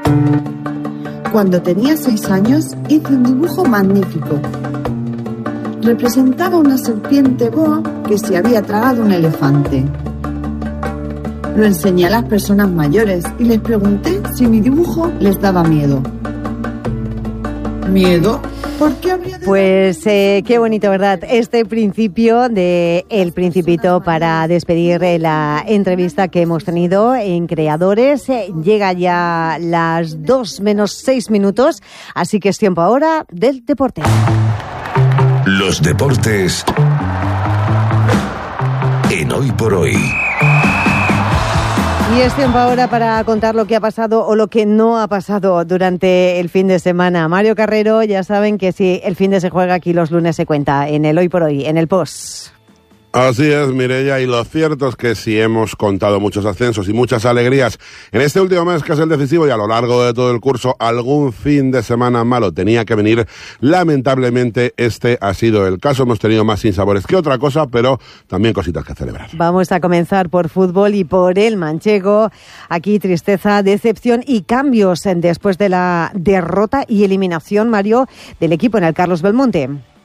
Cuando tenía 6 años hice un dibujo magnífico. Representaba una serpiente boa que se había tragado un elefante. Lo enseñé a las personas mayores y les pregunté si mi dibujo les daba miedo. ¿Miedo? ¿Por qué habría de... Pues qué bonito, ¿verdad? Este principio de El Principito para despedir la entrevista que hemos tenido en Creadores. Llega ya las 2 menos 6 minutos, así que es tiempo ahora del deporte. Los deportes en Hoy por Hoy. Y es tiempo ahora para contar lo que ha pasado o lo que no ha pasado durante el fin de semana. Mario Carrero, ya saben que si el fin de se juega, aquí los lunes se cuenta en el Hoy por Hoy, en el Post. Así es, Mireia, y lo cierto es que sí hemos contado muchos ascensos y muchas alegrías en este último mes, que es el decisivo, y a lo largo de todo el curso algún fin de semana malo tenía que venir. Lamentablemente este ha sido el caso. Hemos tenido más sinsabores que otra cosa, pero también cositas que celebrar. Vamos a comenzar por fútbol y por el manchego. Aquí tristeza, decepción y cambios después de la derrota y eliminación, Mario, del equipo en el Carlos Belmonte.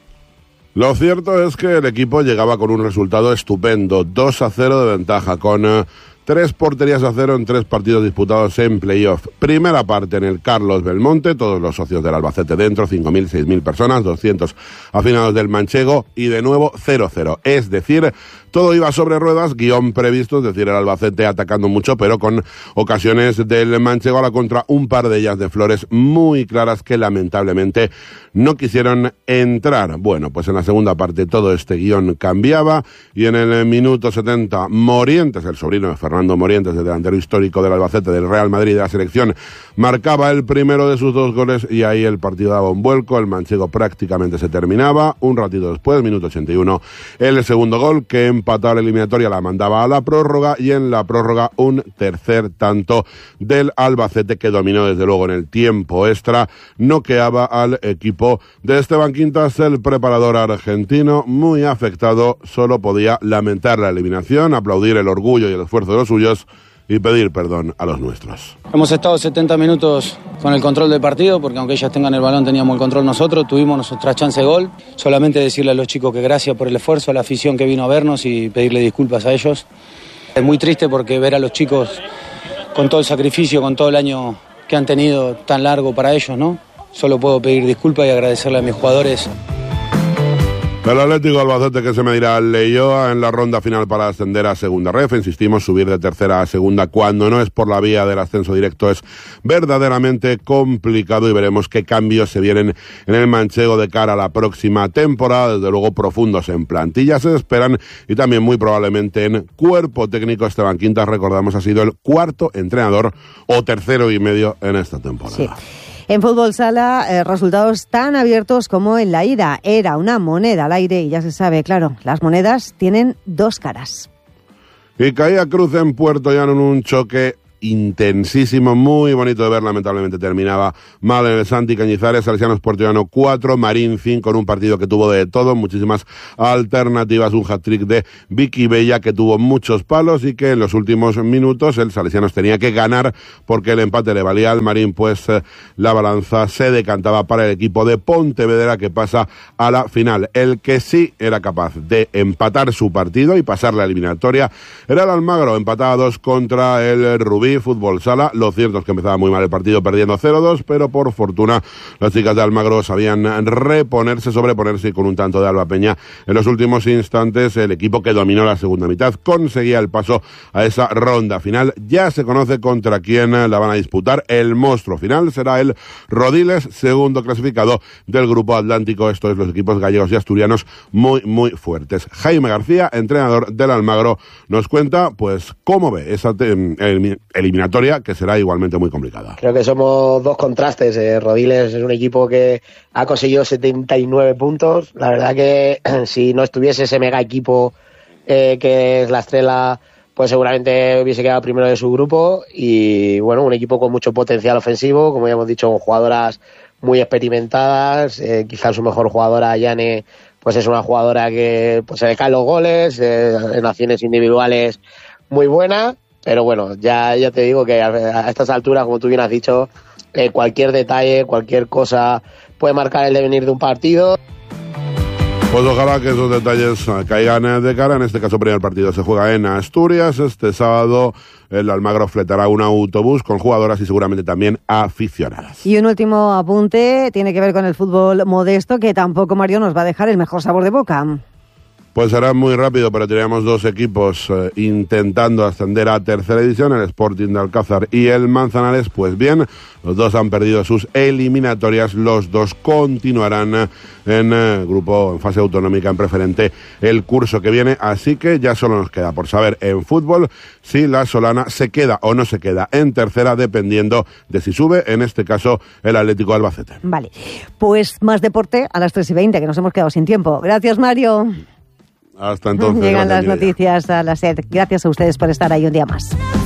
Lo cierto es que el equipo llegaba con un resultado estupendo, 2-0 de ventaja, con 3 porterías a 0 en 3 partidos disputados en playoff. Primera parte en el Carlos Belmonte, todos los socios del Albacete dentro, 5.000, 6.000 personas, 200 aficionados del manchego, y de nuevo 0-0. Es decir, todo iba sobre ruedas, guión previsto, es decir, el Albacete atacando mucho, pero con ocasiones del manchego a la contra, un par de ellas de Flores muy claras que lamentablemente no quisieron entrar. Bueno, pues en la segunda parte todo este guión cambiaba, y en el minuto 70 Morientes, el sobrino de Fernando Morientes, el delantero histórico del Albacete, del Real Madrid, de la selección, marcaba el primero de sus 2 goles, y ahí el partido daba un vuelco, el manchego prácticamente se terminaba. Un ratito después, minuto 81, el segundo gol que empataba la eliminatoria, la mandaba a la prórroga, y en la prórroga un tercer tanto del Albacete que dominó desde luego en el tiempo extra, noqueaba al equipo de Esteban Quintas, el preparador argentino, muy afectado. Solo podía lamentar la eliminación, aplaudir el orgullo y el esfuerzo de los suyos y pedir perdón a los nuestros. Hemos estado 70 minutos con el control del partido, porque aunque ellas tengan el balón teníamos el control nosotros, tuvimos nuestra chance de gol. Solamente decirle a los chicos que gracias por el esfuerzo, a la afición que vino a vernos, y pedirle disculpas a ellos. Es muy triste porque ver a los chicos con todo el sacrificio, con todo el año que han tenido tan largo para ellos, ¿no? Solo puedo pedir disculpas y agradecerle a mis jugadores. El Atlético Albacete que se medirá al Leioa en la ronda final para ascender a segunda ref. Insistimos, subir de tercera a segunda cuando no es por la vía del ascenso directo es verdaderamente complicado, y veremos qué cambios se vienen en el manchego de cara a la próxima temporada. Desde luego profundos en plantilla se esperan, y también muy probablemente en cuerpo técnico. Esteban Quintas, recordamos, ha sido el 4º entrenador o 3º y medio en esta temporada. Sí. En fútbol sala, resultados tan abiertos como en la ida. Era una moneda al aire y ya se sabe, claro, las monedas tienen 2 caras. Y caía Cruz en Puerto Llano en un choque intensísimo, muy bonito de ver. Lamentablemente terminaba mal en el Santi Cañizares. Salesianos Puerto Llano 4, Marín 5, en un partido que tuvo de todo, muchísimas alternativas, un hat-trick de Vicky Bella que tuvo muchos palos, y que en los últimos minutos el Salesianos tenía que ganar porque el empate le valía al Marín, pues la balanza se decantaba para el equipo de Pontevedra, que pasa a la final. El que sí era capaz de empatar su partido y pasar la eliminatoria era el Almagro, empataba a 2 contra el Rubí Fútbol Sala. Lo cierto es que empezaba muy mal el partido, perdiendo 0-2, pero por fortuna las chicas de Almagro sabían sobreponerse, y con un tanto de Alba Peña en los últimos instantes el equipo que dominó la segunda mitad conseguía el paso a esa ronda final. Ya se conoce contra quién la van a disputar. El monstruo final será el Rodiles, segundo clasificado del grupo Atlántico. Esto es los equipos gallegos y asturianos muy, muy fuertes. Jaime García, entrenador del Almagro, nos cuenta pues cómo ve esa eliminatoria, que será igualmente muy complicada. Creo que somos 2 contrastes. Rodiles es un equipo que ha conseguido 79 puntos. La verdad que si no estuviese ese mega equipo que es la Estrela, pues seguramente hubiese quedado primero de su grupo. Y bueno, un equipo con mucho potencial ofensivo, como ya hemos dicho, con jugadoras muy experimentadas. Quizás su mejor jugadora, Yane, pues es una jugadora que pues se le caen los goles, en acciones individuales muy buena. pero bueno, ya te digo que a estas alturas, como tú bien has dicho, cualquier detalle, cualquier cosa puede marcar el devenir de un partido. Pues ojalá que esos detalles caigan de cara. En este caso, el primer partido se juega en Asturias. Este sábado el Almagro fletará un autobús con jugadoras y seguramente también aficionadas. Y un último apunte tiene que ver con el fútbol modesto, que tampoco, Mario, nos va a dejar el mejor sabor de boca. Pues será muy rápido, pero teníamos dos equipos intentando ascender a tercera división, el Sporting de Alcázar y el Manzanares. Pues bien, los dos han perdido sus eliminatorias, los dos continuarán en grupo, en fase autonómica, en preferente el curso que viene, así que ya solo nos queda por saber en fútbol si la Solana se queda o no se queda en tercera, dependiendo de si sube, en este caso, el Atlético de Albacete. Vale, pues más deporte a las 3:20, que nos hemos quedado sin tiempo. Gracias, Mario. Hasta entonces. Llegan las noticias a las 7. Gracias a ustedes por estar ahí un día más.